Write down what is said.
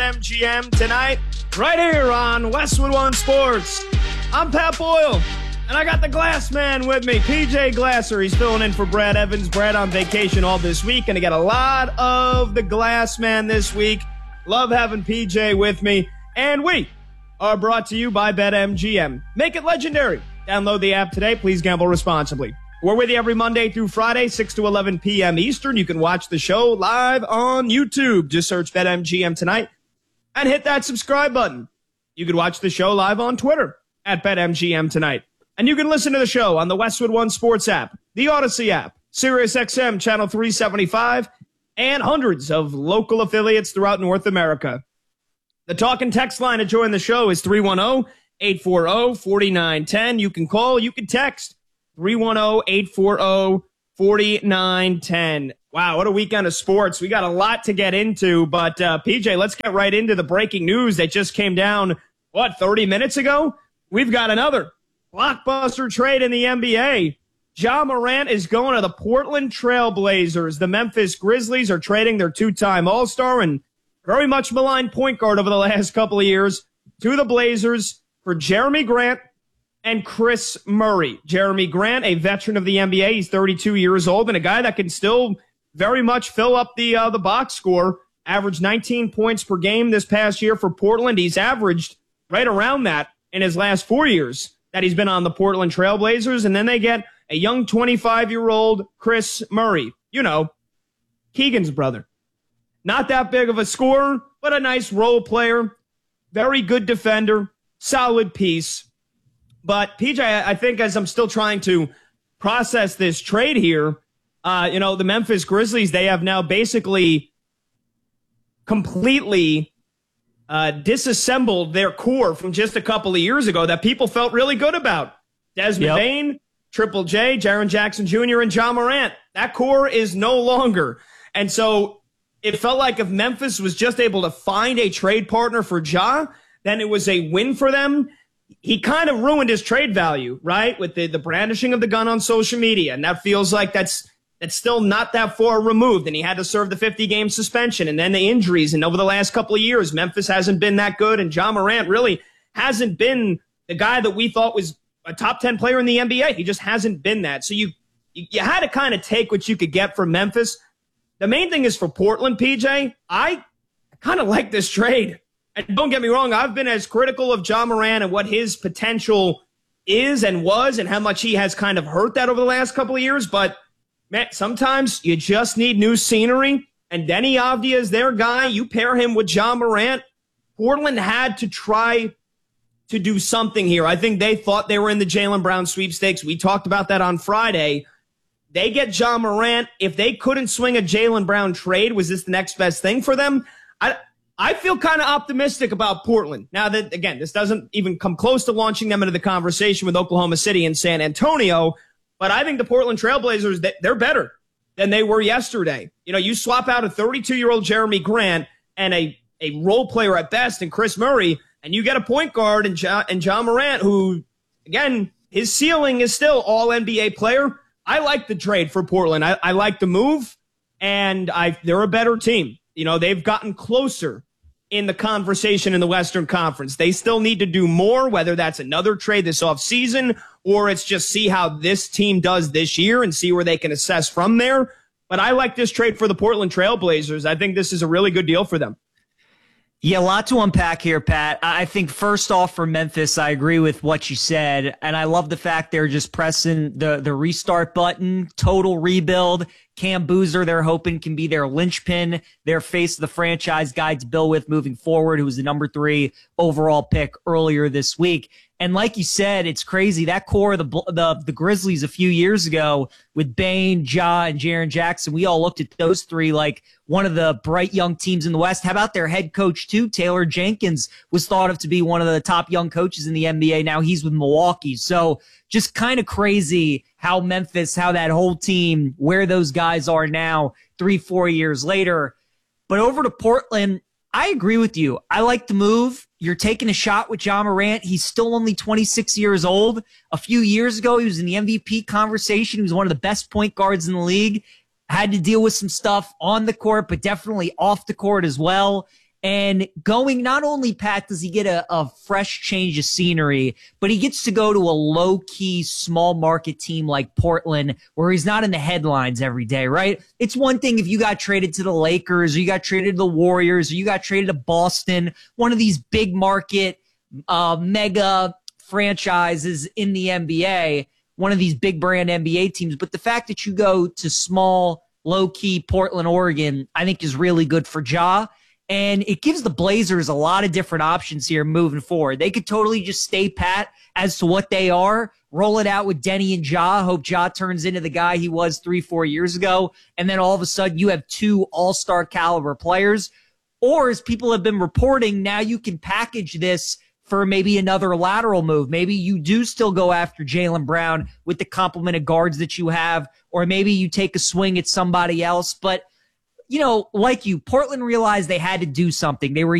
BetMGM tonight, right here on Westwood One Sports. I'm Pat Boyle, and I got the Glass Man with me, PJ Glasser. He's filling in for Brad Evans. Brad on vacation all this week, and I got a lot of the Glass Man this week. Love having PJ with me, and we are brought to you by BetMGM. Make it legendary. Download the app today. Please gamble responsibly. We're with you every Monday through Friday, 6 to 11 p.m. Eastern. You can watch the show live on YouTube. Just search BetMGM tonight and hit that subscribe button. You can watch the show live on Twitter at BetMGM tonight. And you can listen to the show on the Westwood One Sports app, the Odyssey app, SiriusXM Channel 375, and hundreds of local affiliates throughout North America. The talk and text line to join the show is 310-840-4910. You can call, you can text. 310-840-4910. Wow, what a weekend of sports. We got a lot to get into, but PJ, let's get right into the breaking news that just came down, 30 minutes ago? We've got another blockbuster trade in the NBA. Ja Morant is going to the Portland Trail Blazers. The Memphis Grizzlies are trading their two-time All-Star and very much maligned point guard over the last couple of years to the Blazers for Jeremy Grant and Chris Murray. Jeremy Grant, a veteran of the NBA. He's 32 years old and a guy that can still very much fill up the box score. Averaged 19 points per game this past year for Portland. He's averaged right around that in his last 4 years that he's been on the Portland Trail Blazers. And then they get a young 25-year-old Chris Murray. You know, Keegan's brother. Not that big of a scorer, but a nice role player. Very good defender. Solid piece. But, PJ, I think as I'm still trying to process this trade here, the Memphis Grizzlies, they have now basically completely disassembled their core from just a couple of years ago that people felt really good about. Desmond Bane, Triple J, Jaren Jackson Jr., and Ja Morant. That core is no longer. And so it felt like if Memphis was just able to find a trade partner for Ja, then it was a win for them. He kind of ruined his trade value, right? With the brandishing of the gun on social media. And that feels like that's still not that far removed. And he had to serve the 50-game suspension and then the injuries. And over the last couple of years, Memphis hasn't been that good. And Ja Morant really hasn't been the guy that we thought was a top 10 player in the NBA. He just hasn't been that. So you had to kind of take what you could get from Memphis. The main thing is for Portland, PJ, I kind of like this trade. And don't get me wrong, I've been as critical of Ja Morant and what his potential is and was and how much he has kind of hurt that over the last couple of years. But, man, sometimes you just need new scenery. And Denny Avdia is their guy. You pair him with Ja Morant. Portland had to try to do something here. I think they thought they were in the Jaylen Brown sweepstakes. We talked about that on Friday. They get Ja Morant. If they couldn't swing a Jaylen Brown trade, was this the next best thing for them? I feel kind of optimistic about Portland. Now that, again, this doesn't even come close to launching them into the conversation with Oklahoma City and San Antonio, but I think the Portland Trailblazers, they're better than they were yesterday. You know, you swap out a 32-year-old Jeremy Grant and a role player at best in Chris Murray, and you get a point guard in Ja Morant, who, again, his ceiling is still all-NBA player. I like the trade for Portland. I like the move, and they're a better team. You know, they've gotten closer in the conversation in the Western Conference. They still need to do more, whether that's another trade this offseason or it's just see how this team does this year and see where they can assess from there. But I like this trade for the Portland Trail Blazers. I think this is a really good deal for them. Yeah, a lot to unpack here, Pat. I think first off for Memphis, I agree with what you said. And I love the fact they're just pressing the restart button, total rebuild. Cam Boozer, they're hoping, can be their linchpin, their face of the franchise guy to build with moving forward, who was the number 3 overall pick earlier this week. And like you said, it's crazy. That core of the Grizzlies a few years ago with Bane, Ja, and Jaren Jackson, we all looked at those three like one of the bright young teams in the West. How about their head coach, too? Taylor Jenkins was thought of to be one of the top young coaches in the NBA. Now he's with Milwaukee. So just kind of crazy how Memphis, how that whole team, where those guys are now 3-4 years later. But over to Portland, I agree with you. I like the move. You're taking a shot with Ja Morant. He's still only 26 years old. A few years ago, he was in the MVP conversation. He was one of the best point guards in the league. Had to deal with some stuff on the court, but definitely off the court as well. And going, not only, Pat, does he get a fresh change of scenery, but he gets to go to a low-key, small-market team like Portland, where he's not in the headlines every day, right? It's one thing if you got traded to the Lakers, or you got traded to the Warriors, or you got traded to Boston, one of these big-market, mega franchises in the NBA, one of these big-brand NBA teams. But the fact that you go to small, low-key Portland, Oregon, I think is really good for Ja. And it gives the Blazers a lot of different options here moving forward. They could totally just stay pat as to what they are, roll it out with Denny and Ja, hope Ja turns into the guy he was 3-4 years ago, and then all of a sudden you have 2 all-star caliber players. Or, as people have been reporting, now you can package this for maybe another lateral move. Maybe you do still go after Jaylen Brown with the complement of guards that you have, or maybe you take a swing at somebody else. But, you know, like you, Portland realized they had to do something. They were